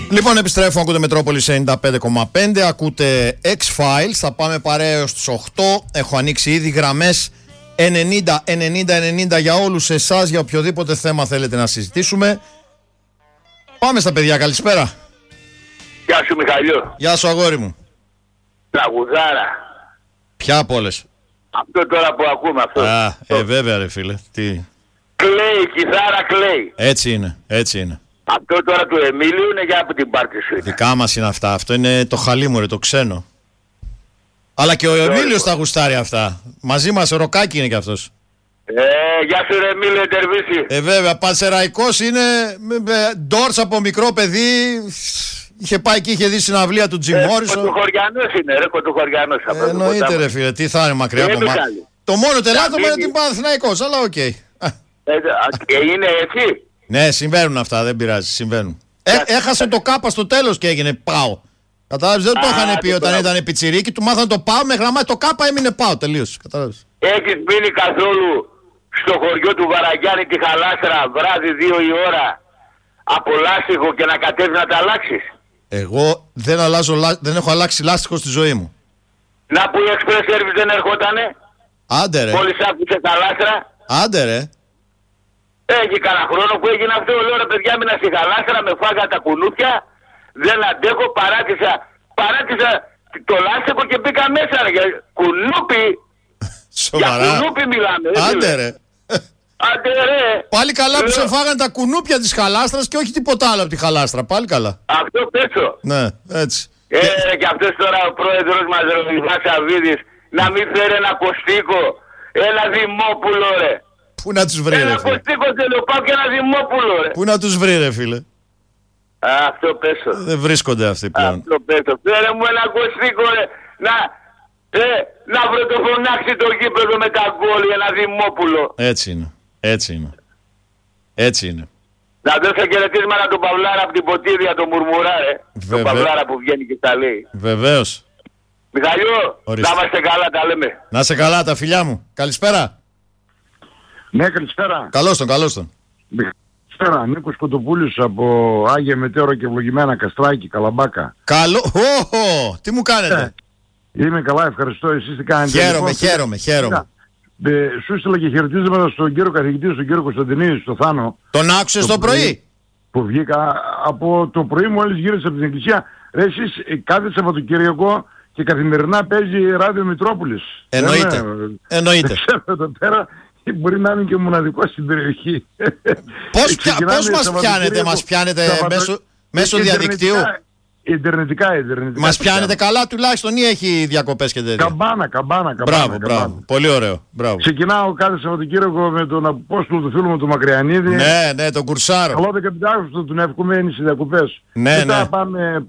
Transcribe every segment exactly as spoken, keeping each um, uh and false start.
Λοιπόν, επιστρέφω, ακούτε Μετρόπολης ενενήντα πέντε κόμμα πέντε, ακούτε X-Files, θα πάμε παρέα στους οκτώ, έχω ανοίξει ήδη γραμμές ενενήντα ενενήντα ενενήντα για όλους εσάς, για οποιοδήποτε θέμα θέλετε να συζητήσουμε. Πάμε στα παιδιά, καλησπέρα. Γεια σου Μιχαλιό. Γεια σου αγόρι μου. Τραγουδάρα. Ποια από όλες? Αυτό τώρα που ακούμε αυτό. Α, ε, βέβαια ρε φίλε. Τι... Κλαίει, κιθάρα κλαίει. Έτσι είναι, έτσι είναι. Αυτό τώρα του Εμίλιου είναι για από την πάρτι σου. Δικά μας είναι αυτά, αυτό είναι το χαλί μου ρε, το ξένο. Αλλά και ο Εμίλιος τα γουστάρει αυτά. Μαζί μας ο Ροκάκι είναι κι αυτός. Ε, γεια σου ρε Εμίλιο Τερβίση. Ε βέβαια, Πανσεραϊκός είναι, Ντόρς από μικρό παιδί. Είχε πάει και είχε δει συναυλία του Τζιμ Μόρισον. Κοντοχωριανός είναι ρε, Κοντοχωριανός. Ε, εννοείται ρε φίλε, τι θα είναι μακριά από εμάς. Το μόνο τελάτωμα είναι την Παναθηναϊκός, αλλά οκ. Okay. Ε, είναι έτσι. Ναι, συμβαίνουν αυτά, δεν πειράζει, συμβαίνουν. Ε, έχασε το κάπα στο τέλος και έγινε πάω. Κατάλαβες, δεν το είχαν πει όταν ήταν πιτσιρίκι, του μάθανε το πάω, με γραμμάει το κάπα έμεινε πάω, τελείωσε. Κατάλαβες. Έχεις μείνει καθόλου στο χωριό του Βαραγιάννη τη Χαλάστρα βράδυ δύο η ώρα από λάστιχο και να κατέβει να τα αλλάξεις? Εγώ δεν, αλλάζω, δεν έχω αλλάξει λάστιχο στη ζωή μου. Να που η Express Service δεν ερχότανε. Άντε ρε. Μόλις άκουσε Χαλάστρα. Άντε ρε. Έχει κανένα χρόνο που έγινε αυτό. Λέω ρε παιδιά, μείνα στη Χαλάστρα, με φάγα τα κουνούπια. Δεν αντέχω, παράτησα, παράτησα το λάστιχο και μπήκα μέσα ρε. Κουνούπι. Σοβαρά. Για κουνούπι μιλάμε. Άντε ρε. Άντε ρε. Πάλι καλά που σε φάγανε τα κουνούπια της Χαλάστρας και όχι τίποτα άλλο από τη Χαλάστρα. Πάλι καλά. Αυτό πέσω. Ναι, έτσι. Ε, και... και αυτός τώρα ο πρόεδρος μας ο Ιβάς Σαββίδης να μην φέρει ένα κοστίκο, ένα δημόπουλο ρε. Πού να τους βρει ρε φίλε. Ένα κοστίκο θέλω, πάω και ένα δημόπουλο ρε. Πού να τους βρει ρε φίλε. Α, αυτό πέσω. Δεν βρίσκονται αυτοί πλέον. Αυτό πέσω. Φέρε μου ένα κοστίκο ρε. Να, ε, να βρετοφωνάξει το γήπεδο με τα γκόλ, ένα δημόπουλο. Έτσι είναι. Έτσι είναι. Έτσι είναι. Να δώσω χαιρετίσματα τον Παυλάρα από την Ποτήρια, τον Μουρμουρά ρε. Βεβαι... Τον Παυλάρα που βγαίνει και τα λέει. Βεβαίως. Μιχαλιό, ορίστε. Να είμαστε καλά, τα λέμε. Να είσαι καλά τα φιλιά μου. Καλησπέρα. Ναι, καλησπέρα. Καλώς τον, καλώς τον. Καλησπέρα, Νίκος Κοντοπούλης από Άγια Μετέωρο και ευλογημένα Καστράκι, Καλαμπάκα. Καλό, oh, τι μου κάνετε. Ε, είμαι καλά, ευχαριστώ. Εσείς τι κάνετε? Χαίρομαι, λοιπόν, χαίρομαι, χαίρομαι. Ε, σου έστειλα και χαιρετίσματα στον κύριο καθηγητή, στον κύριο Κωνσταντινίδη, στο Θάνο. Τον άκουσες το, το πρωί? πρωί? Που βγήκα από το πρωί μόλις γύρισα από την εκκλησία. Ρε εσείς κάθε Σαββατοκύριακο και καθημερινά παίζει ράδιο Μητρόπολης. Εννοείται. Ε, Εννοείται. Εδώ πέρα μπορεί να είναι και μοναδικό στην περιοχή. Πώς, πια, πώς μας πιάνετε, μας πιάνετε μέσω, μέσω διαδικτύου? Ιντερνετικά, ιντερνετικά. Μας πιάνετε καλά τουλάχιστον ή έχει διακοπές και τέτοια? Καμπάνα, καμπάνα, καμπάνα. Μπράβο, καμπάνα. μπράβο. Πολύ ωραίο. Μπράβο. Ξεκινάω κάθε Σαββατοκύριακο με τον Απόστολο του φίλου μου του Μακριανίδη. Ναι, ναι, τον Κουρσάρο. Καλό δεκαπέντε Αυγούστου τον εύχομαι στις διακοπές. Ναι, μετά ναι. πάμε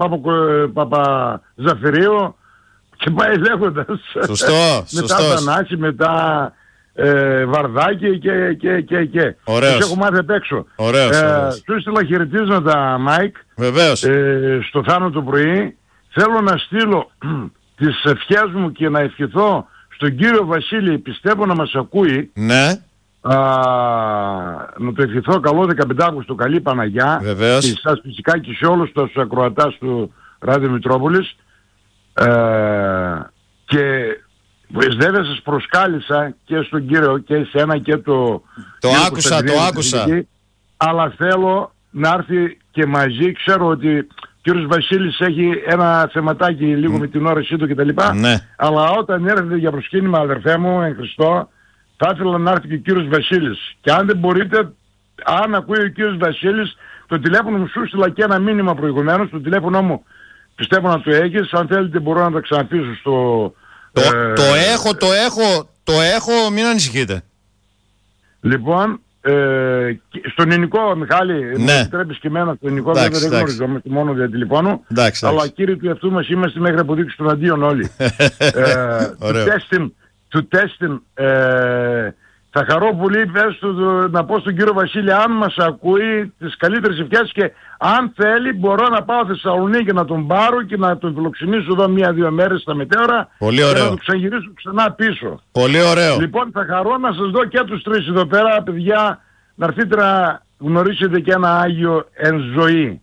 Παπα Ζαφυρίου και πάει λέγοντας. Σωστό, μετά Θανάση, μετά ε, Βαρδάκι και και και και. Ωραίος. Τους έχω μάθει απ' έξω. Ωραίος, ε, ωραίος. Του έστειλα χαιρετίσματα, Μάικ. Βεβαίως. Ε, στο Θάνο το πρωί. Θέλω να στείλω τις ευχές μου και να ευχηθώ στον κύριο Βασίλη, πιστεύω να μας ακούει. Ναι. Α, να το ευχηθώ καλό δεκαπέντε Αυγούστου, καλή Παναγιά. Βεβαίως. Και σας φυσικά και σε όλους τους ακροατάς του Ράδιο Μητρόπολης. Ε, και βέβαια σας προσκάλεσα και στον κύριο και σε ένα και το... Το άκουσα, το άκουσα. Αλλά θέλω να έρθει και μαζί. Ξέρω ότι ο κύριος Βασίλης έχει ένα θεματάκι λίγο mm. με την όρεσή του κτλ. Ναι. Αλλά όταν έρθετε για προσκύνημα, αδερφέ μου, εν Χριστώ, θα ήθελα να έρθει και ο κύριος Βασίλης. Και αν δεν μπορείτε, αν ακούει ο κύριος Βασίλης, το τηλέφωνο μου σου στείλα και ένα μήνυμα προηγουμένως. Το τηλέφωνο μου πιστεύω να το έχεις. Αν θέλετε μπορώ να το ξαναπήσω στο... Το, ε, το έχω, το έχω, το έχω, μην ανησυχείτε. Λοιπόν, ε, στον ελληνικό, Μιχάλη, ναι. μου επιτρέπεις και εμένα στον ελληνικό, δεν γνωριζόμαστε μόνο δια τηλεφώνου. Εντάξει, αλλά εντάξει. κύριοι του εαυτού μας είμαστε μέχρι αποδείξεις των αντίον όλοι. ε, του τέστην, ε, θα χαρώ πολύ, πες του, να πω στον κύριο Βασίλη, αν μας ακούει, τις καλύτερες ευχές και αν θέλει μπορώ να πάω Θεσσαλονίκη να τον πάρω και να τον φιλοξενήσω εδώ μία-δύο μέρες στα μετέωρα. Πολύ ωραίο. Και να τον ξαναγυρίσω ξανά πίσω. Πολύ ωραίο. Λοιπόν, θα χαρώ να σας δω και τους τρεις εδώ πέρα, παιδιά, να έρθετε να γνωρίσετε και ένα Άγιο εν ζωή.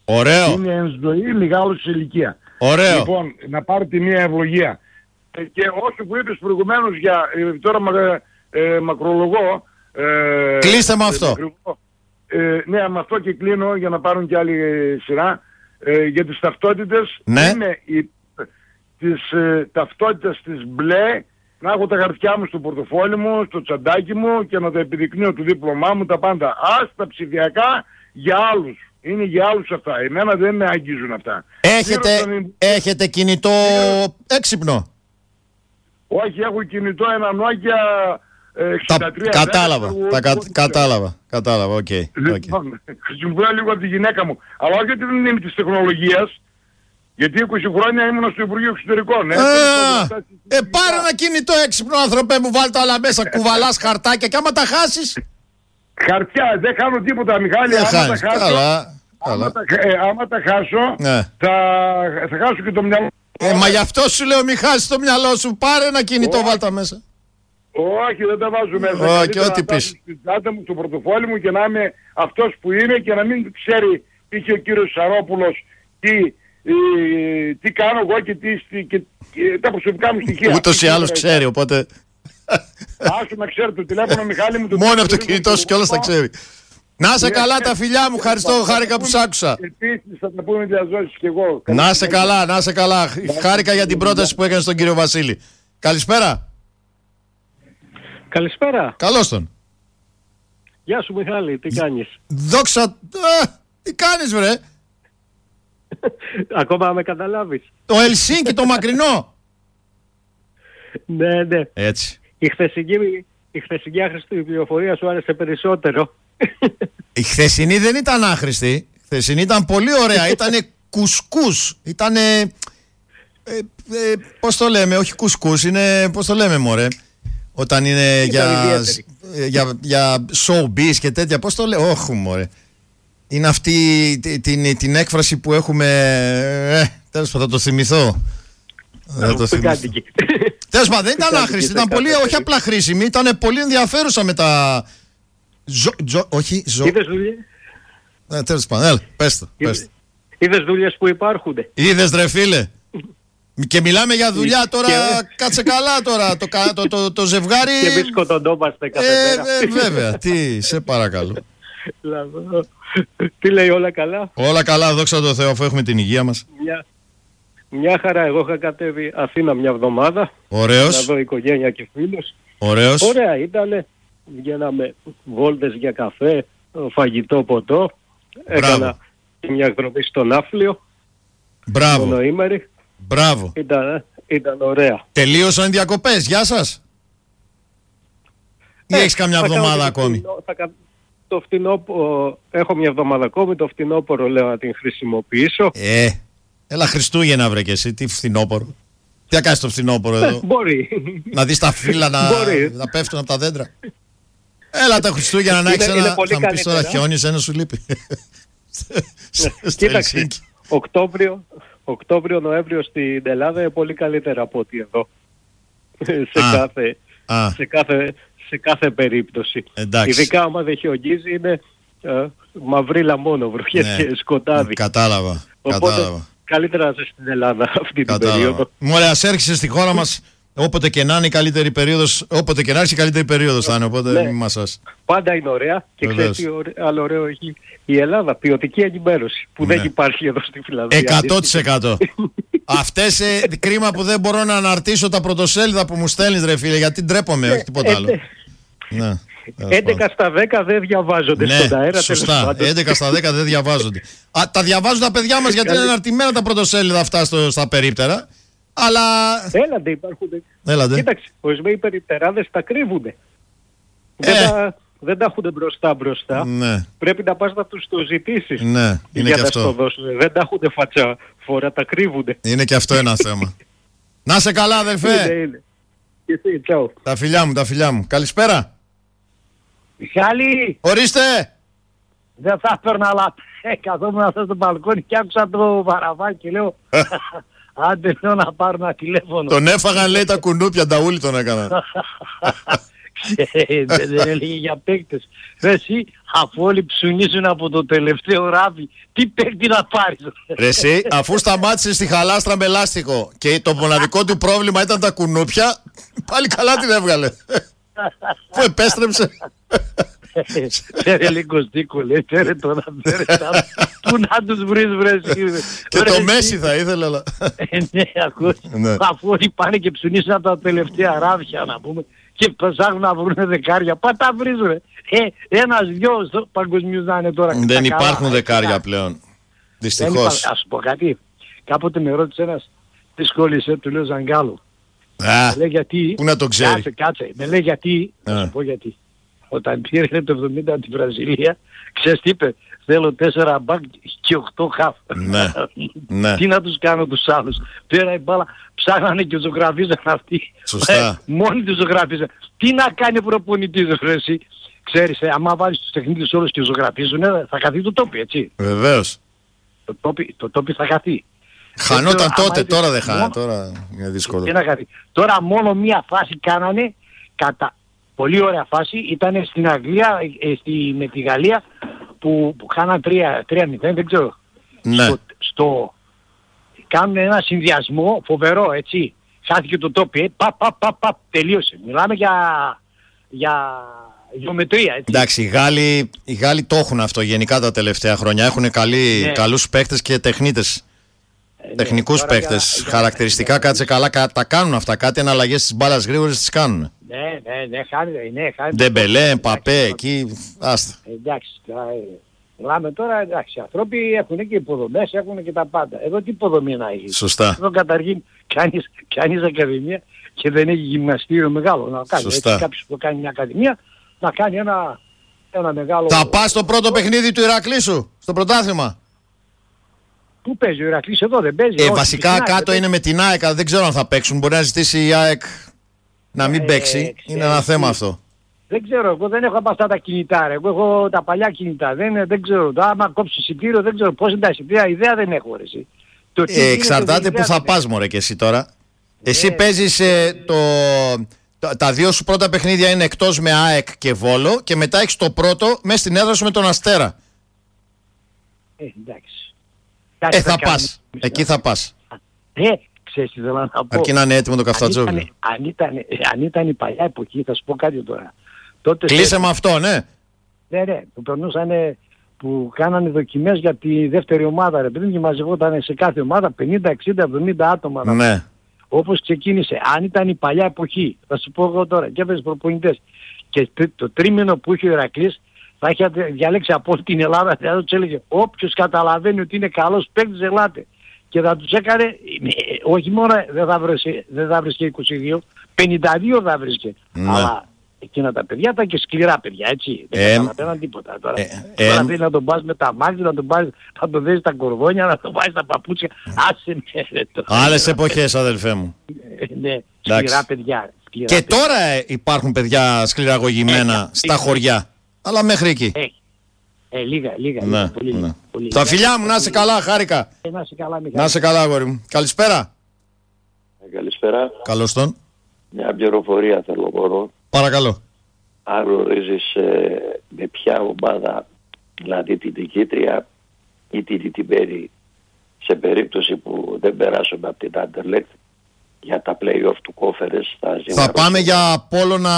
Ωραίο. Είναι εν ζωή μεγάλος σε ηλικία. Ωραίο. Λοιπόν, να πάρω τη μία ευλογία. Και όσο που είπες προηγουμένως για, τώρα μα, ε, μακρολογώ. Ε, Κλείστε με αυτό. Ε, ναι, με αυτό και κλείνω για να πάρουν και άλλη σειρά. Ε, για τις ταυτότητες, ναι. είναι η, τις ε, ταυτότητες της μπλε, να έχω τα χαρτιά μου στο πορτοφόλι μου, στο τσαντάκι μου και να τα επιδεικνύω το δίπλωμά μου, τα πάντα. Ας τα ψηφιακά για άλλους. Είναι για άλλους αυτά. Εμένα δεν με αγγίζουν αυτά. Έχετε, τον... έχετε κινητό έξυπνο? Όχι, έχω κινητό ένα Nokia εξήντα τρία. Τα, κατάλαβα, τα, κα, κατάλαβα, κατάλαβα, οκ. Okay, λοιπόν, okay. Χρησιμοποιώ λίγο από τη γυναίκα μου. Αλλά όχι ότι δεν είμαι της τεχνολογίας, γιατί είκοσι χρόνια ήμουν στο Υπουργείο Εξωτερικών. Ε, ε, ε πάρε ένα κινητό έξυπνο, άνθρωπε μου, βάλτε όλα μέσα, κουβαλάς χαρτάκια και άμα τα χάσεις... Χαρτιά, δεν κάνω τίποτα, Μιχάλη. Δεν άμα, χάνεις, τα χάσω, καλά, άμα, καλά. τα, ε, άμα τα χάσω, ναι. θα, θα χάσω και το μυαλό. Ε, μα γι' αυτό σου λέω μη χάσεις το μυαλό σου, πάρε ένα κινητό, oh. βάλτε μέσα. Όχι, δεν τα βάζω μέσα. Όχι, oh, ό,τι πεις. Στην τσάντα μου, στο πορτοφόλι μου και να είμαι αυτός που είμαι και να μην ξέρει είχε ο κύριος Σαρόπουλος τι, ε, τι κάνω εγώ και, τι, και, και τα προσωπικά μου στοιχεία. Ούτως ή άλλως ξέρει, οπότε... Άσου να ξέρει το τηλέφωνο, Μιχάλη μου. Το μόνο από το κινητό σου κιόλας τα ξέρει. Να σε καλά τα φιλιά μου, ευχαριστώ, χάρηκα που σ' άκουσα. Επίσης θα τα πούμε διαζώσεις κι εγώ. Να σε καλά, να σε καλά. Χάρηκα για την πρόταση που έκανε στον κύριο Βασίλη. Καλησπέρα. Καλησπέρα. Καλώς τον. Γεια σου Μιχάλη, τι κάνεις? Δόξα... Τι κάνεις βρε? Ακόμα να με καταλάβεις. Το Ελσίνκι, το μακρινό. Ναι, ναι. Έτσι. Η χθεσινή, η χθεσινή άχρηστη πληροφορία σου άρεσε περισσότερο. Η χθεσινή δεν ήταν άχρηστη. Η χθεσινή ήταν πολύ ωραία. Ήτανε κουσκούς. Ήτανε... Ε, ε, πώς το λέμε, όχι κουσκούς, είναι... Πώς το λέμε μωρέ? Όταν είναι για, για, για showbiz και τέτοια. Πώς το λέω? Όχι μωρέ. Είναι αυτή την, την, την έκφραση που έχουμε... Ε, τέλος πάντων, θα το θυμηθώ. Θα το θυμηθώ. Τέλος πάντων, δεν ήταν άχρηστη, ήταν πολύ, όχι απλά χρήσιμη, ήταν πολύ ενδιαφέρουσα με τα... Ζω, ζω, όχι, ζω... Είδες δουλειές? Ε, τέλος πάντων, έλα, πες το, πες το. Είδες δουλειές που υπάρχουν? Είδες ρε φίλε. Και μιλάμε για δουλειά τώρα, κάτσε καλά τώρα, το, το, το, το ζευγάρι... Και εμείς σκοτωνόμαστε κάθε μέρα. Ε, ε, βέβαια, τι, σε παρακαλώ. Τι λέει, όλα καλά? Όλα καλά, δόξα τω Θεώ, αφού έχουμε την υγεία μας. Μια, μια χαρά, εγώ είχα κατέβει Αθήνα μια εβδομάδα. Ωραίος. Να δω οικογένεια και φίλους. Ωραίος. Ωραία ήτανε, βγαίναμε βόλτες για καφέ, φαγητό, ποτό. Μπράβο. Έκανα μια εκδρομή στο Ναύπλιο. Μπράβο. Μονοήμερη. Μπράβο. Ήταν, ήταν ωραία. Τελείωσαν οι διακοπές, γεια σας. Ή ε, έχεις καμιά εβδομάδα ακόμη? Φθινό, θα, το φθινόπωρο, έχω μια εβδομάδα ακόμη, το φθινόπωρο λέω να την χρησιμοποιήσω. Ε, έλα Χριστούγεννα βρε και εσύ, τι φθινόπωρο? Τι θα κάνεις το φθινόπωρο εδώ? Μπορεί. Να δεις τα φύλλα να, να πέφτουν από τα δέντρα. Έλα τα Χριστούγεννα να έχεις ένα... Θα μου πεις τώρα χιόνις, ένα σου λείπει. Κοίταξε, Οκτώβριο, Οκτώβριο, Νοέμβριο στην Ελλάδα είναι πολύ καλύτερα από ό,τι εδώ. σε, Α, κάθε, α. σε, κάθε, σε κάθε περίπτωση. Εντάξει. Ειδικά άμα δεν χιονίζει είναι ε, μαυρίλα μόνο, βροχές ναι. και σκοτάδι. Κατάλαβα. Οπότε κατάλαβα. καλύτερα να είσαι στην Ελλάδα αυτή κατάλαβα. την περίοδο. Μωρέ, ας έρχεσαι στη χώρα μας όποτε και να είναι η καλύτερη περίοδος, όποτε και να έρχεσαι η καλύτερη περίοδος θα είναι, οπότε ναι. μην μασάς. Πάντα είναι ωραία και ξέρεις τι άλλο ωραίο έχει η Ελλάδα, ποιοτική ενημέρωση που ναι. δεν υπάρχει εδώ στη Φιλανδία. εκατό τοις εκατό. Αυτές ε, κρίμα που δεν μπορώ να αναρτήσω τα πρωτοσέλιδα που μου στέλνεις ρε φίλε, γιατί ντρέπομαι, όχι τίποτα άλλο. Ναι. έντεκα στα δέκα δεν διαβάζονται ναι, στον αέρα. Σωστά, έντεκα στα δέκα δεν διαβάζονται. Α, τα διαβάζουν τα παιδιά μας γιατί είναι αναρτημένα τα πρωτοσέλιδα αυτά στο, στα περίπτερα. Αλλά... Έλαντε υπάρχουν. Έλαντε. Κοίταξε, ορισμένοι περιπτεράδες τα κρύβουνε. Ε. Δεν, τα, δεν τα έχουν μπροστά μπροστά. Ναι. Πρέπει να πας να τους το ζητήσεις. Ναι, είναι για και να αυτό. Στο δώσουν. Δεν τα έχουν φατσα φορά, τα κρύβουνε. Είναι και αυτό ένα θέμα. Να σε καλά αδελφέ. Είναι, είναι. Και εσύ, τσάου. Τα φιλιά μου, τα φιλιά μου. Καλησπέρα. Μιχάλη! Ορίστε! Δεν θα έπαιρνα, αλλά ε, καθόμουν αυτό στο μπαλκόνι και άκουσα το παραβάκι και λέω άντε λέω να πάρω ένα τηλέφωνο. Τον έφαγαν λέει τα κουνούπια, τα ούλη τον έκαναν. Δεν έλεγε για παίκτες. Εσύ, αφού όλοι ψουνίζουν από το τελευταίο ράβι, τι παίκτη να πάρεις? Ρε εσύ, αφού σταμάτησε στη χαλάστρα με λάστιχο και το μοναδικό του πρόβλημα ήταν τα κουνούπια, πάλι καλά την έβγαλε. Που επέστρεψε. Φέρε λίγο στίκο, λέει, φέρε τώρα, φέρε τα... Πού να τους βρεις, βρες? Και το Μέση θα ήθελε, αλλά... Ναι, ακούς, αφού όλοι πάνε και ψουνίσαν τα τελευταία ράβια, να πούμε, και ψάχνουν να βρουν δεκάρια. Πά τα βρεις, ρε? Ένας, δυο στο παγκοσμίους να είναι τώρα. Δεν υπάρχουν δεκάρια πλέον, δυστυχώς. Ας σου πω κάτι, κάποτε με ρώτησε ένας, τι σχόλησε, του λέω Ζαγκάλο. Α, λέει γιατί, πού να το ξέρει. Κάτσε, κάτσε. Με λέει γιατί, θα σου πω γιατί. Όταν πήρε το εβδομήντα τη Βραζιλία, ξέρεις τι είπε? Θέλω τέσσερα μπακ και οκτώ χαφ. Ναι, ναι. Τι να τους κάνω τους άλλους? Πέρα η μπάλα, ψάχνανε και ζωγραφίζαν αυτοί. Σωστά. Ε, μόνοι τους ζωγραφίζαν. Τι να κάνει προπονητής, ρε εσύ? Ξέρεις, ε, άμα βάλεις τους τεχνίτες όλους και ζωγραφίζουν, ε, θα χαθεί το τόπι, έτσι. Βεβαίως. Το τόπι, το τόπι θα χαθεί. Χανόταν ε, τότε, τώρα δεν μόνο... χάνει. Τώρα είναι δύσκολο. Τι να χαθεί. Τώρα μόνο μία φάση κάνανε, κατά πολύ ωραία φάση, ήταν στην Αγγλία, ε, στη, με τη Γαλλία, που, που χάναν τρία μηδέν, δεν ξέρω. Ναι. Στο, στο, κάνουν ένα συνδυασμό φοβερό, έτσι. Χάθηκε το τόπι, ε, πα, πα, πα, πα, τελείωσε. Μιλάμε για, για γεωμετρία, έτσι. Εντάξει, οι Γάλλοι, οι Γάλλοι το έχουν αυτό γενικά τα τελευταία χρόνια. Έχουν καλοί, ναι. καλούς παίκτες και τεχνίτες. Ε, ναι. Τεχνικούς παίκτες. Για, χαρακτηριστικά, για, κάτσε καλά, τα κάνουν αυτά. Κάτι εναλλαγές της μπάλας γρήγορες τις κάνουν. Ναι, ναι, ναι, χάνει, ναι, χάνει. Ντεμπελέ, Παπέ, εκεί, άστα. Εντάξει, μιλάμε τώρα, εντάξει, οι άνθρωποι έχουν και υποδομές, έχουν και τα πάντα. Εδώ τι υποδομή να έχει? Σωστά. Εδώ καταρχήν κάνεις, κάνεις ακαδημία και δεν έχει γυμναστήριο μεγάλο να κάνει. Σωστά. Έτσι, κάποιος που κάνει μια ακαδημία να κάνει ένα, ένα μεγάλο... Θα πας στο πρώτο παιχνίδι του Ηρακλή σου, στο πρωτάθλημα? Πού παίζει ο Ηρακλής? Εδώ δεν παίζει. Ε, όχι, βασικά κάτω είναι με την ΑΕΚ, δεν ξέρω αν θα παίξουν. Μπορεί να ζητήσει η ΑΕΚ να μην ε, παίξει. Ε, είναι ένα ε, θέμα ε, αυτό. Δεν ξέρω, εγώ δεν έχω από αυτά τα κινητά, ρε. Εγώ έχω τα παλιά κινητά. Δεν, δεν ξέρω. Άμα κόψει εισιτήριο, δεν ξέρω πώς είναι τα εισιτήρια. Ιδέα δεν έχω, ρε, εσύ. Το ε, εξαρτάται που θα πας, μωρέ, και εσύ τώρα. Ε, εσύ παίζεις ε, το, το, τα δύο σου πρώτα παιχνίδια είναι εκτός με ΑΕΚ και Βόλο και μετά έχεις το πρώτο μέσα στην έδρα σου με τον Αστέρα. Ε, εντάξει. Ε, θα πας. Εκεί θα πας. Ε, ξέρεις τι θέλω να πω. Αρκεί να είναι έτοιμο το καφτατζόγλιο. Αν, αν, ήταν, αν ήταν η παλιά εποχή, θα σου πω κάτι τώρα. Τότε κλείσε σε... με αυτό, ναι. Ναι, ναι, που περνούσανε, που κάνανε δοκιμές για τη δεύτερη ομάδα, ρε παιδί, και μαζευόταν σε κάθε ομάδα πενήντα, εξήντα, εβδομήντα άτομα. Ναι. Όπως ξεκίνησε. Αν ήταν η παλιά εποχή, θα σου πω εγώ τώρα, και έφερες προπονητές, και το τρίμηνο που είχε ο Ηρακλής, θα είχε διαλέξει από όλη την Ελλάδα, θα τους έλεγε όποιος καταλαβαίνει ότι είναι καλός παίκτης, ελάτε. Και θα τους έκανε, όχι μόνο δεν θα βρίσκε, δεν θα βρίσκε είκοσι δύο, πενήντα δύο θα βρίσκε. Ναι. Αλλά εκείνα τα παιδιά ήταν και σκληρά παιδιά, έτσι. Δεν ε, καταλαβαίναν τίποτα τώρα. Ε, ε, τώρα θέλει να τον πας με τα μάξι, να τον πας, να τον δέσεις τα κορδόνια, να τον βάζεις τα παπούτσια. Άσε με, ρε, τώρα. Άλλες εποχές, αδελφέ μου. Ε, ναι, σκληρά παιδιά. Σκληρά και παιδιά. Τώρα υπάρχουν παιδιά σκληραγωγημένα ε, στα ε, χωριά. Αλλά μέχρι εκεί. Ε, ε, λίγα, λίγα. Ναι, λίγα πολύ, ναι. Πολύ, τα φιλιά μου, να είσαι καλά, χάρηκα. Ε, να είσαι καλά, Μιχάλη. Να είσαι καλά, αγόρι μου. Καλησπέρα. Ε, καλησπέρα. Καλώς τον. Μια πληροφορία θέλω μπορώ. Παρακαλώ. Αν γνωρίζεις ε, με ποια ομάδα, δηλαδή την νικήτρια ή την ιτημένη, σε περίπτωση που δεν περάσουμε από την Anderlecht για τα play-off του Κόφερες, θα ζημαρώσουμε. Θα πάμε για Απόλλωνα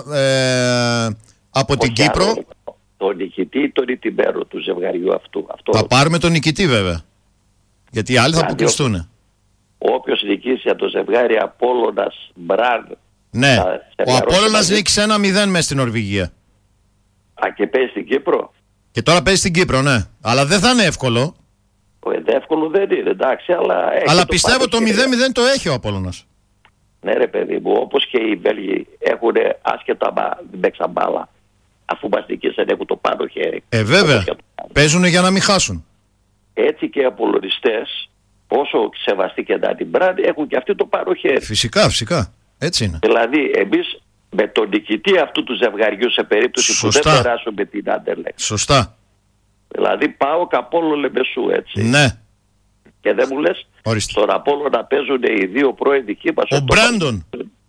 ε, από την Κύπρο. Άλλο, τον νικητή ή τον ιτημένο του ζευγαριού αυτού. Αυτό θα πάρουμε τον νικητή βέβαια. Γιατί οι άλλοι θα αποκλειστούν. Όποιος νικήσει από το ζευγάρι Απόλλωνας Μπραν. Ναι, ο Απόλλωνας νίκησε ένα μηδέν μέσα στην Νορβηγία. Α, και παίζει στην Κύπρο. Και τώρα παίζει στην Κύπρο, ναι. Αλλά δεν θα είναι εύκολο. Ε, εύκολο δεν είναι, εντάξει, αλλά... Έχει αλλά το πιστεύω το μηδέν μηδέν το έχει ο Απόλλωνας. Ναι ρε παιδί μου, όπως και οι Βέλγοι έχουν άσχετα δεν παίξαν μπάλα. Αφού μας νικήσαν έχουν το πάνω χέρι. Ε βέβαια, παίζουν για να μην χάσουν. Έτσι και οι απολωνιστές, όσο σεβαστοί και να την μπράνη, έχουν και αυτοί το πάνω χέρι. Φυσικά, φυσικά. Έτσι είναι. Δηλαδή, εμείς με τον νικητή αυτού του ζευγαριού σε περίπτωση σωστά. Που δεν περάσουμε την Anderlecht. Σωστά. Δηλαδή πάω Καπόλο Λεμπεσού, έτσι. Ναι. Και δεν μου λες, ορίστε. Στον Απόλλωνα παίζουν οι δύο πρώην δικοί μας. Ο Μπράντον.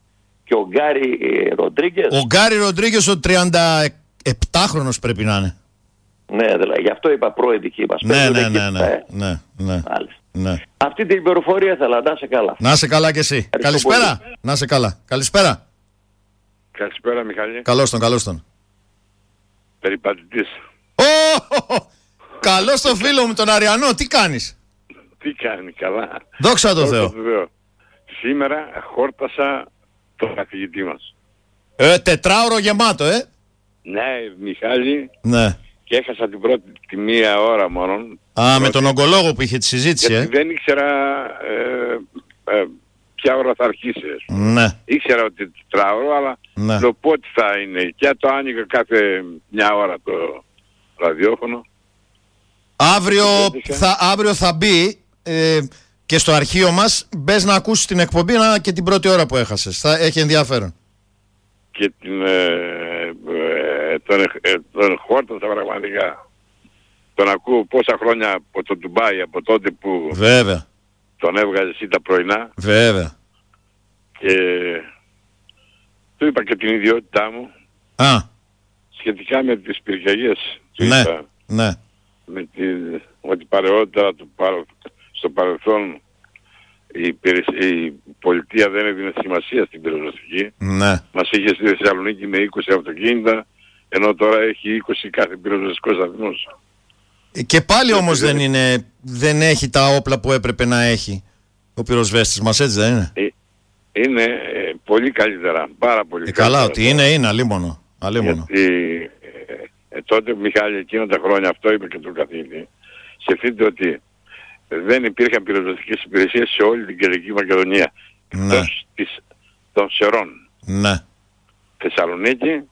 και ο Γκάρι Ροντρίγκες. Ο Γκάρι Ροντρίγκες ο τριανταεπτάχρονος πρέπει να είναι. Ναι, δηλαδή, γι' αυτό είπα προεδική μας. Ναι, ναι, ναι, ναι, ναι, ναι, ναι. Αυτή την πληροφορία ήθελα, να σε καλά. Να σε καλά κι εσύ. Ευχαριστώ. Καλησπέρα. Πολύ. Να σε καλά. Καλησπέρα. Καλησπέρα, Μιχάλη. Καλώς τον, καλώς τον. Περιπατητής. Oh, καλώς τον φίλο μου τον Αριανό, τι κάνεις? Τι κάνει, καλά. Δόξα τω Θεώ. Σήμερα χόρτασα τον καθηγητή μας. Ε, τετράωρο γεμάτο, ε. Ναι, Μιχάλη. Ναι. Και έχασα την πρώτη τη μία ώρα μόνο. Α, πρώτη, με τον ογκολόγο που είχε τη συζήτηση, γιατί ε. δεν ήξερα ε, ε, ποια ώρα θα αρχίσει. Ναι. Ήξερα ότι τετράωρο, αλλά ναι. το πότε θα είναι. Και το άνοιγα κάθε μια ώρα το ραδιόφωνο. Αύριο θα, αύριο θα μπει ε, και στο αρχείο μας. Μπες να ακούσεις την εκπομπή να, και την πρώτη ώρα που έχασες. Θα έχει ενδιαφέρον. Και την, ε, ε, τον, ε, τον χόρτασα πραγματικά. Τον ακούω πόσα χρόνια από το Ντουμπάι, από τότε που βέβαια. Τον έβγαζε εσύ τα πρωινά. Βέβαια. Και του είπα και την ιδιότητά μου. Α. Σχετικά με τις πυρκαγιές. Του ναι. είπα, ναι. με τη, ότι παρεότερα του παρα, στο παρελθόν η, η πολιτεία δεν έδινε σημασία στην πυροσβεστική. Ναι. Μας είχε στη Θεσσαλονίκη με είκοσι αυτοκίνητα, ενώ τώρα έχει είκοσι κάθε πυροσβεστικός σταθμός. Και πάλι όμως δεν, είναι, δεν έχει τα όπλα που έπρεπε να έχει ο πυροσβέστης μας, έτσι δεν είναι? Ε, είναι ε, πολύ καλύτερα, πάρα πολύ ε, καλύτερα. Καλά, ότι είναι, είναι, αλίμονο. αλίμονο. Γιατί ε, ε, τότε, Μιχάλη, εκείνα τα χρόνια, αυτό είπε και τον καθηγητή, σκεφτείτε ότι δεν υπήρχαν πυροσβεστικές υπηρεσίες σε όλη την Κεντρική Μακεδονία. Ναι. Εκτός της, των Σερών. Ναι. Θεσσαλονίκη,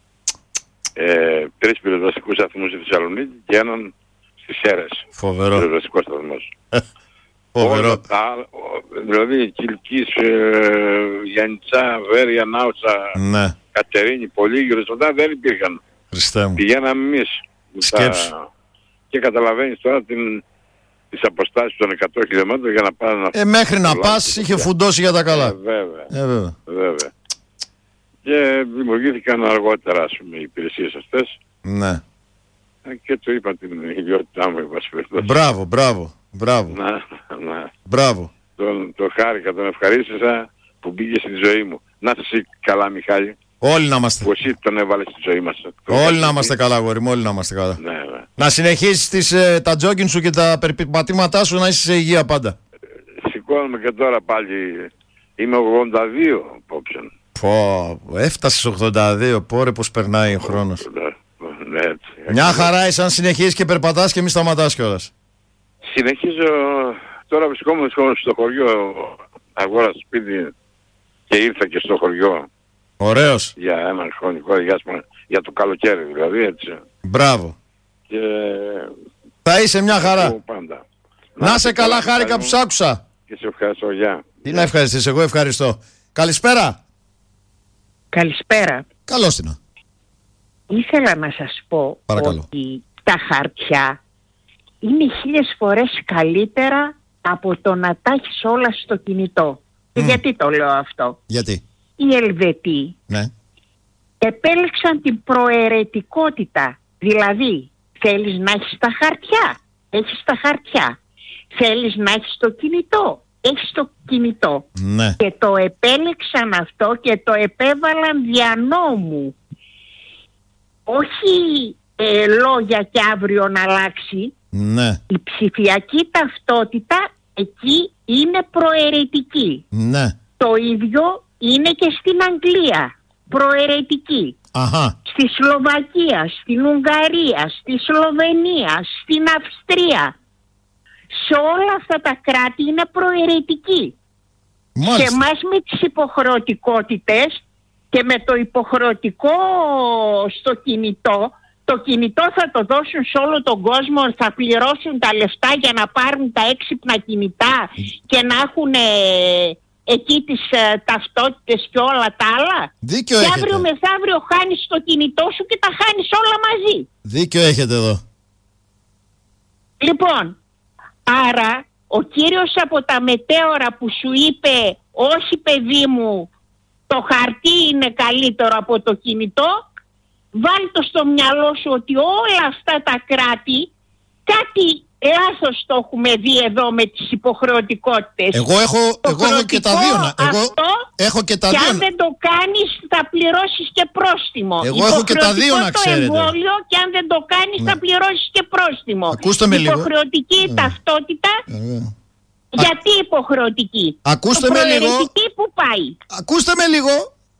ε, τρεις πυροσβεστικούς σταθμούς στη Θεσσαλονίκη και έναν στις Σέρρες. Φοβερό. Πυροσβεστικός σταθμός. Φοβερό. Τα, δηλαδή Κιλκής, ε, Γιάννητσά, Βέρεια, Νάουτσα, ναι. Κατερίνη, Πολύγυρος, αυτά δεν υπήρχαν. Χριστέ μου. Πηγαίναμε εμείς. Σκέψου. Τα... Και καταλαβαίνεις τώρα την... τις αποστάσεις των εκατό χιλιόμετρων για να πάνε να... Ε, μέχρι να πας είχε φουντώσει για τα καλά. Ε, βέβαια. Ε, βέβαια. βέβαια. Και δημιουργήθηκαν αργότερα, ας πούμε, οι υπηρεσίες αυτές. Ναι. Και του είπα την ιδιότητά μου, είπα. Μπράβο, μπράβο, μπράβο. Να, να. Μπράβο. Τον, τον χάρηκα, τον ευχαρίστησα που μπήκε στη ζωή μου. Να είσαι καλά, Μιχάλη. Όλοι να είμαστε. Που εσύ τον έβαλες στη ζωή μας. Όλοι να είμαστε καλά, αγόρι μου, όλοι να είμαστε καλά. Ναι, ναι. Να συνεχίσεις τις, ε, τα τζόκιν σου και τα περπατήματά σου να είσαι σε υγεία πάντα. Ε, σηκώνομαι και τώρα πάλι. Είμαι ογδόντα δύο απόψε. Πω, έφτασες ογδόντα δύο, πόρε πως περνάει ο χρόνος. Ναι, έτσι. Μια χαρά είσαι αν συνεχίσεις και περπατάς και μη σταματάς κιόλας. Συνεχίζω, τώρα βρισκόμουν στο χωριό, αγόρασα σπίτι και ήρθα και στο χωριό. Ωραίος. Για ένα χρονικό διάστημα, για το καλοκαίρι δηλαδή, έτσι. Μπράβο. Και... θα είσαι μια χαρά. Πάντα. Να, να σε καλά, χάρηκα που σ' άκουσα. Και σε ευχαριστώ, γεια. Τι να ευχαριστήσεις, εγώ ευχαριστώ. Καλησπέρα. Καλησπέρα. Καλώς την. Ήθελα να σας πω Παρακαλώ. ότι τα χαρτιά είναι χίλιες φορές καλύτερα από το να τα έχεις όλα στο κινητό. Και mm. γιατί το λέω αυτό? Γιατί? Οι Ελβετοί ναι. επέλεξαν την προαιρετικότητα. Δηλαδή, θέλεις να έχεις τα χαρτιά, έχεις τα χαρτιά. Θέλεις να έχεις το κινητό, έχεις το κινητό. Ναι. Και το επέλεξαν αυτό και το επέβαλαν δια νόμου. Όχι ε, λόγια και αύριο να αλλάξει. Ναι. Η ψηφιακή ταυτότητα εκεί είναι προαιρετική. Ναι. Το ίδιο είναι και στην Αγγλία. Προαιρετική. Αχα. Στη Σλοβακία, στην Ουγγαρία, στη Σλοβενία, στην Αυστρία. Σε όλα αυτά τα κράτη είναι προαιρετική. Μάλιστα. Και εμάς με τις υποχρεωτικότητες και με το υποχρεωτικό στο κινητό, το κινητό θα το δώσουν σε όλο τον κόσμο, θα πληρώσουν τα λεφτά για να πάρουν τα έξυπνα κινητά και να έχουν ε, εκεί τις ε, ταυτότητες και όλα τα άλλα. Δίκιο και έχετε. αύριο μεθαύριο χάνεις το κινητό σου και τα χάνεις όλα μαζί. Δίκιο έχετε εδώ. Λοιπόν, άρα ο κύριος από τα μετέωρα που σου είπε όχι παιδί μου, το χαρτί είναι καλύτερο από το κινητό, βάλ' το στο μυαλό σου ότι όλα αυτά τα κράτη κάτι λάθος το έχουμε δει εδώ με τις υποχρεωτικότητες. Εγώ έχω, εγώ έχω και τα δύο. Εγώ αυτό, έχω και τα και δύο. αν δεν το κάνεις θα πληρώσεις και πρόστιμο. Εγώ έχω και τα δύο, να ξέρετε. Το εμβόλιο, και αν δεν το κάνεις ναι. θα πληρώσεις και πρόστιμο. Ακούστε με λίγο. Υποχρεωτική ναι. ταυτότητα. Ναι. Γιατί υποχρεωτική? Ακούστε το με λίγο. που πάει? Ακούστε με λίγο.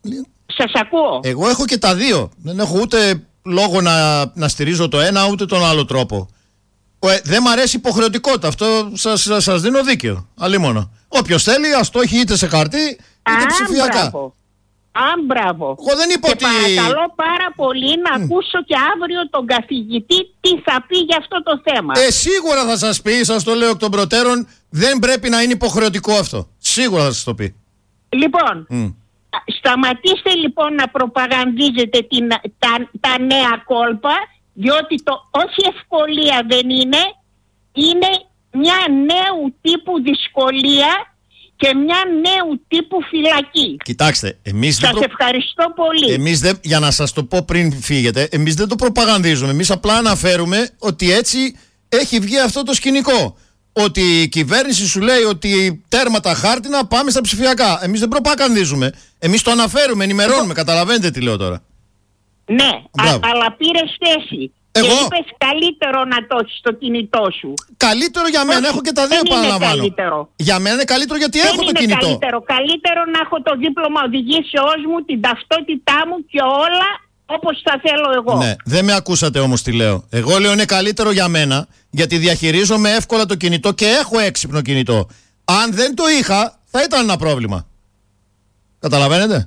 Σας ακούω. Εγώ έχω και τα δύο. Δεν έχω ούτε λόγο να, να στηρίζω το ένα ούτε τον άλλο τρόπο. Ε, δεν μ' αρέσει υποχρεωτικότητα. Αυτό σας, σας, σας δίνω δίκαιο. Αλλήμωνο. Όποιος θέλει, ας το έχει είτε σε χαρτί είτε Α, ψηφιακά. Μπράβο. Α, μπράβο. Εγώ δεν είπα και ότι... παρακαλώ πάρα πολύ να mm. ακούσω και αύριο τον καθηγητή τι θα πει για αυτό το θέμα. Ε, σίγουρα θα σας πει, σας το λέω εκ των προτέρων, δεν πρέπει να είναι υποχρεωτικό αυτό. Σίγουρα θα σας το πει. Λοιπόν, mm. σταματήστε λοιπόν να προπαγανδίζετε την, τα, τα νέα κόλπα, διότι το όχι ευκολία δεν είναι, είναι μια νέου τύπου δυσκολία και μια νέου τύπου φυλακή. Κοιτάξτε, εμείς σας δεν προ... ευχαριστώ πολύ. Εμείς δεν, για να σας το πω πριν φύγετε, εμείς δεν το προπαγανδίζουμε. Εμείς απλά αναφέρουμε ότι έτσι έχει βγει αυτό το σκηνικό. Ότι η κυβέρνηση σου λέει ότι τέρμα τα χάρτινα, πάμε στα ψηφιακά. Εμείς δεν προπαγανδίζουμε. Εμείς το αναφέρουμε, ενημερώνουμε. Καταλαβαίνετε τι λέω τώρα. Ναι, α, αλλά πήρες θέση. Εγώ? Και είπες καλύτερο να το έχεις στο κινητό σου. Καλύτερο για μένα, έχω και τα δύο παραλαμβάνω. Για μένα είναι καλύτερο γιατί δεν έχω είναι το κινητό. Καλύτερο. Καλύτερο να έχω το δίπλωμα οδηγήσεώς μου, την ταυτότητά μου και όλα όπως θα θέλω εγώ. Ναι, δεν με ακούσατε όμως τι λέω. Εγώ λέω είναι καλύτερο για μένα γιατί διαχειρίζομαι εύκολα το κινητό και έχω έξυπνο κινητό. Αν δεν το είχα θα ήταν ένα πρόβλημα. Καταλαβαίνετε?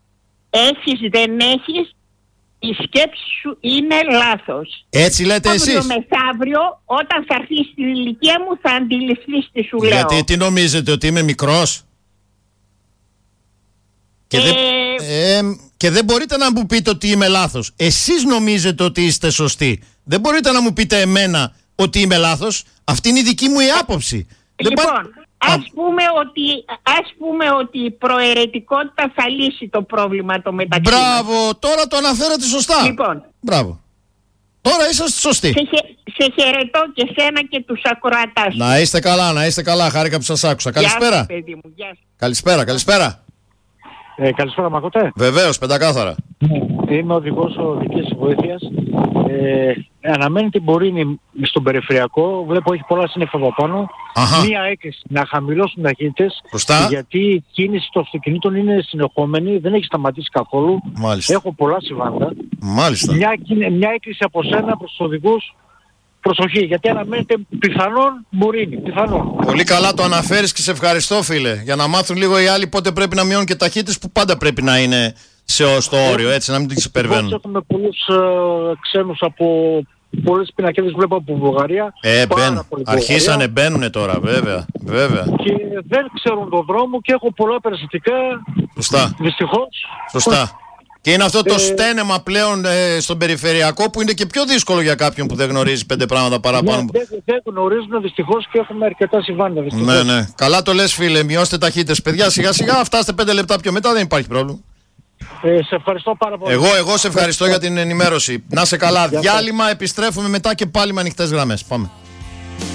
Έχεις, δεν έχεις. Η σκέψη σου είναι λάθος. Έτσι λέτε αύριο εσείς. Μεθαύριο, όταν θα έρθεις στην ηλικία μου, θα αντιληφθείς τι σου λέω. Γιατί τι νομίζετε, ότι είμαι μικρός? Και, ε... δεν, ε, και δεν μπορείτε να μου πείτε ότι είμαι λάθος. Εσείς νομίζετε ότι είστε σωστοί. Δεν μπορείτε να μου πείτε εμένα ότι είμαι λάθος. Αυτή είναι η δική μου η άποψη. Λοιπόν, πά... ας, πούμε ότι, ας πούμε ότι η προαιρετικότητα θα λύσει το πρόβλημα το μεταξύ μας. Μπράβο, τώρα το αναφέρατε σωστά. Λοιπόν. Μπράβο. Τώρα είσαστε σωστοί. Σε, σε χαιρετώ και σένα και τους ακροατάς. Να είστε καλά, να είστε καλά. Χάρηκα που σας άκουσα. Καλησπέρα. Γεια σου, παιδί μου. Γεια σου. Καλησπέρα, καλησπέρα. Ε, καλησπέρα, μ' ακούτε? Βεβαίως, πεντακάθαρα. Είμαι οδηγός οδικής βοήθειας. Ε, αναμένεται μπορίνη στον περιφερειακό, βλέπω έχει πολλά σύννεφα από πάνω. Αχα. Μία έκκληση να χαμηλώσουν ταχύτητες, γιατί η κίνηση των αυτοκινήτων είναι συνεχόμενη, δεν έχει σταματήσει καθόλου. Μάλιστα. Έχω πολλά συμβάντα. Μάλιστα. Μια, μια έκκληση από σένα προς τους οδηγούς, προσοχή, γιατί αναμένεται πιθανόν μπορίνη, πιθανόν. Πολύ καλά το αναφέρεις και σε ευχαριστώ, φίλε, για να μάθουν λίγο οι άλλοι πότε πρέπει να μειώνουν και ταχύτητες που πάντα πρέπει να είναι σε, στο όριο, έτσι, να μην τις υπερβαίνουν. Έχουμε πολλούς ε, ξένους από πολλές πινακίδες, βλέπω από Βουλγαρία. Ε, μπαίνουν. Αρχίσανε, μπαίνουνε τώρα, βέβαια, βέβαια. Και δεν ξέρουν τον δρόμο και έχω πολλά περιστατικά. Σωστά. Δυστυχώς. Σωστά. Και είναι αυτό το ε, στένεμα πλέον ε, στον περιφερειακό που είναι και πιο δύσκολο για κάποιον που δεν γνωρίζει πέντε πράγματα παραπάνω. Ναι, δεν, δεν γνωρίζουν δυστυχώς και έχουμε αρκετά συμβάντα. Ναι, ναι. Καλά το λες, φίλε, μειώστε ταχύτητες. Παιδιά, σιγά σιγά φτάστε πέντε λεπτά πιο μετά, δεν υπάρχει πρόβλημα. Ε, σε ευχαριστώ πάρα πολύ. Εγώ, εγώ σε ευχαριστώ για την ενημέρωση. Να σε καλά. Διάλειμμα, επιστρέφουμε μετά και πάλι με ανοιχτές γραμμές. Πάμε.